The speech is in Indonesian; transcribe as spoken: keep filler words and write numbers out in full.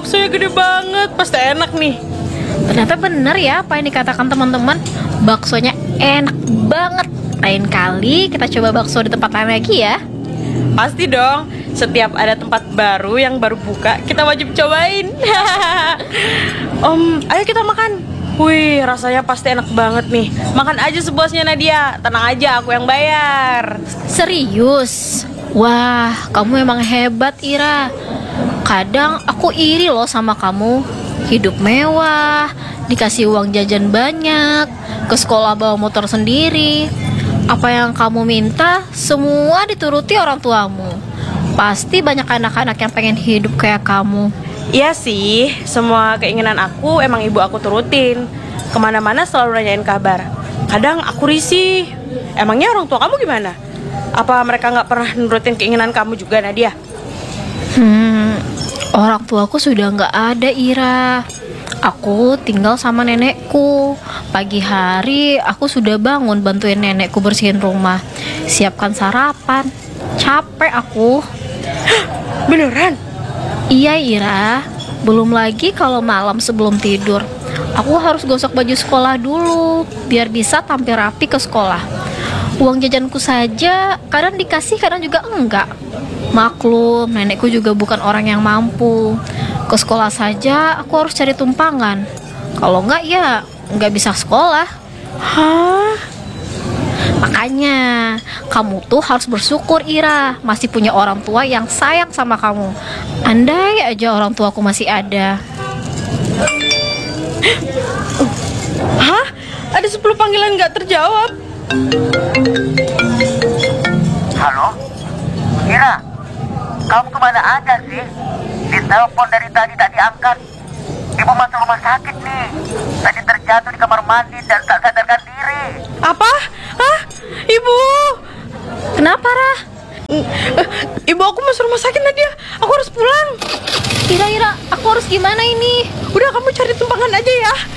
baksonya gede banget, pasti enak nih. Ternyata bener ya apa yang dikatakan teman-teman. Baksonya enak banget. Lain kali kita coba bakso di tempat lain lagi ya. Pasti dong, setiap ada tempat baru yang baru buka, kita wajib cobain. Om, ayo kita makan. Wih, rasanya pasti enak banget nih. Makan aja sepuasnya Nadia. Tenang aja, aku yang bayar. Serius? Wah, kamu emang hebat Ira. Kadang aku iri loh sama kamu. Hidup mewah, dikasih uang jajan banyak, ke sekolah bawa motor sendiri. Apa yang kamu minta, semua dituruti orang tuamu. Pasti banyak anak-anak yang pengen hidup kayak kamu. Iya sih, semua keinginan aku emang ibu aku turutin. Kemana-mana selalu nanyain kabar. Kadang aku risih. Emangnya orang tua kamu gimana? Apa mereka gak pernah nurutin keinginan kamu juga, Nadia? Hmm, orang tuaku sudah gak ada, Ira. Aku tinggal sama nenekku. Pagi hari aku sudah bangun bantuin nenekku bersihin rumah, siapkan sarapan. Capek aku. Beneran? Iya Ira, belum lagi kalau malam sebelum tidur aku harus gosok baju sekolah dulu biar bisa tampil rapi ke sekolah. Uang jajanku saja kadang dikasih, kadang juga enggak. Maklum, nenekku juga bukan orang yang mampu. Ke sekolah saja aku harus cari tumpangan. Kalau enggak ya enggak bisa sekolah. Hah? Makanya kamu tuh harus bersyukur Ira, masih punya orang tua yang sayang sama kamu. Andai aja orang tuaku masih ada. Hah? Ada sepuluh panggilan gak terjawab. Halo? Ira, kamu kemana aja sih? Ditelepon dari tadi tak diangkat. Ibu masuk rumah sakit nih. Tadi terjatuh di kamar mandi dan tak sadarkan diri. Apa? Hah? Ibu? Kenapa Rah? Eh, Ibu aku masuk rumah sakit, Nadia. Aku harus pulang. Ira Ira, aku harus gimana ini? Udah, kamu cari tumpangan aja ya.